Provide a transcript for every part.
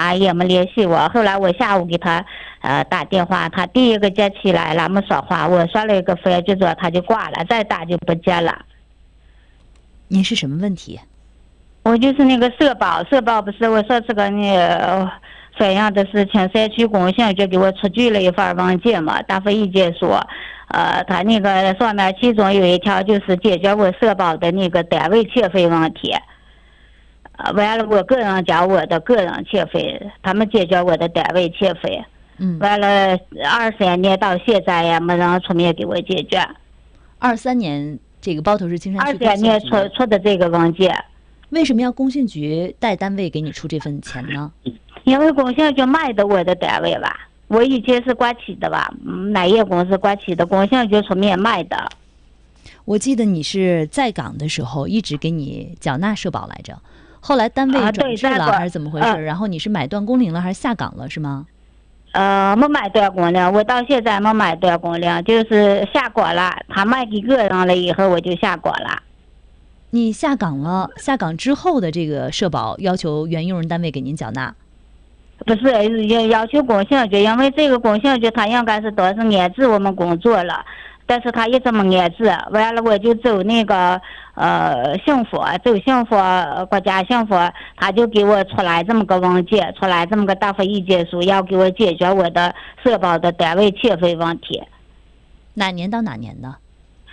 话也没联系我。后来我下午给他打电话，他第一个接起来了，没说话。我说了一个非就说他就挂了，再打就不接了。 您是什么问题？ 我就是那个社保不是我说这个这样的事情，社区工信就给我出具了一份文件嘛，答复意见说，他那个上面其中有一条就是解决我社保的那个单位欠费问题。完了，我个人讲我的个人欠费，他们解决我的单位欠费。完了，23年到现在也没人出面给我解决。 23年这个包头市青山区 23年出的这个文件。 为什么要工信局带单位给你出这份钱呢？ 因为工信局卖的我的单位吧，我以前是国企的吧，奶业公司国企的，工信局出面卖的。 我记得你是在岗的时候一直给你缴纳社保来着，后来单位转制了还是怎么回事？然后你是买断工龄了还是下岗了是吗？ 没买断工龄，我到现在没买断工龄，就是下岗了。他卖给个人了以后，我就下岗了。 你下岗了，下岗之后的这个社保要求原用人单位给您缴纳？ 不是要求工信局，因为这个工信局他应该是都是安置我们工作了，但是他一直没安置。完了我就走那个幸福国家幸福，他就给我出来这么个文件，出来这么个答复意见书，要给我解决我的社保的单位欠费问题。 哪年到哪年的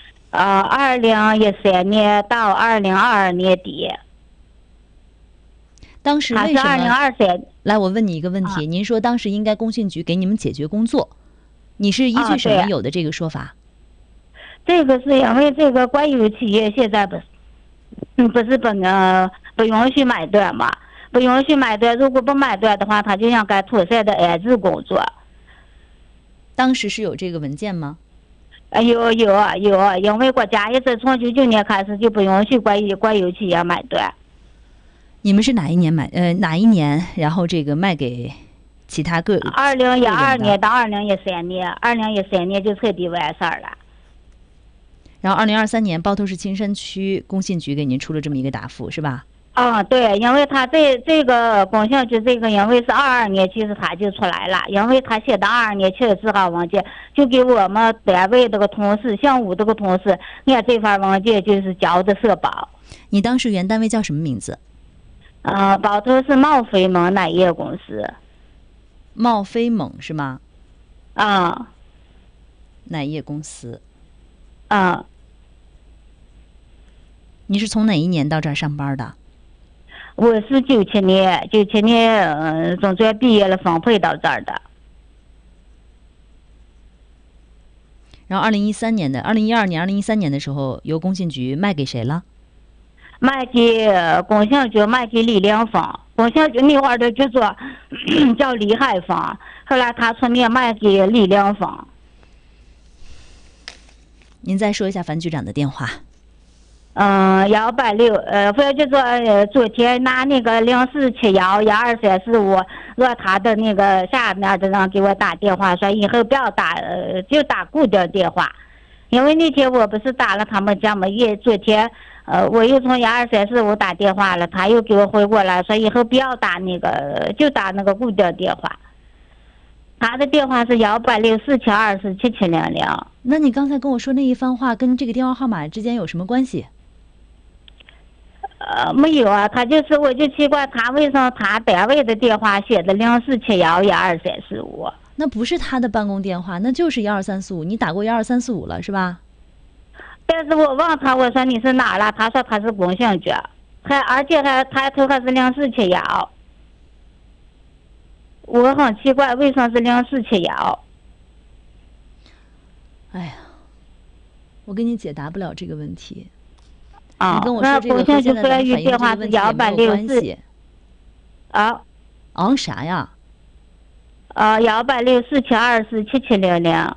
？2013年到2022年底。 当时为什么？ 他是2023。 来，我问你一个问题，您说当时应该工信局给你们解决工作，你是依据什么有的这个说法？ 这个是因为这个国有企业现在不允许买断嘛，不允许买断，如果不买断的话，他就应该妥善的安置工作。 当时是有这个文件吗？ 有，因为国家一直从99年开始就不允许国有企业买断。 你们是哪一年然后这个卖给其他个 2012年到2013年，2013年就彻底完事儿了。 然后2023年包头市青山区工信局给您出了这么一个答复是吧？ 对，因为他这个工信局这个，因为是22年，其实他就出来了，因为他写的22年7月4号文件，就给我们单位这个同事，项目这个同事，按这份文件就是交的社保。 你当时原单位叫什么名字？ 包头是茂飞猛奶业公司。 茂飞猛是吗？奶业公司。你是从哪一年到这儿上班的？ 我是97年中专毕业了，分配到这儿的。 然后2013年的2013年的时候，由工信局卖给谁了？ 卖给工信局，卖给李良峰。工信局那会儿的就说叫李海峰，后来他出面卖给李良峰。 您再说一下樊局长的电话。 186，不要就说昨天拿那个04711235，让他的那个下面的人给我打电话，说以后不要打，就打固定电话，因为那天我不是打了他们家嘛，昨天我又从12345打电话了，他又给我回过来说以后不要打那个，就打那个固定电话。他的电话是18647247700。 那你刚才跟我说那一番话跟这个电话号码之间有什么关系？ 没有啊，他就是我就奇怪他为什么他单位的电话写的04711235。 那不是他的办公电话，那就是12345，你打过12345了是吧？ 但是我问他，我说你是哪了？他说他是工信局，而且他头还是0471。我很奇怪，为什么是0471？ 哎呀，我给你解答不了这个问题。 你跟我说这个和现在的反映这个问题也没有关系。啥呀 ？18647247700。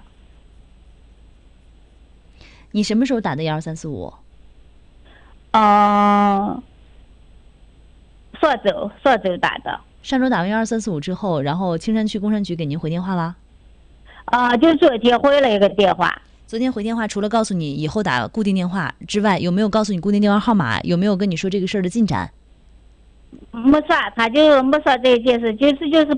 你什么时候打的12345？ 上周打的。 上周打完12345之后，然后青山区工商局给您回电话啦？ 就昨天回了一个电话。 昨天回电话，除了告诉你以后打固定电话之外，有没有告诉你固定电话号码？有没有跟你说这个事儿的进展？ 没说，他就没说这件事，就是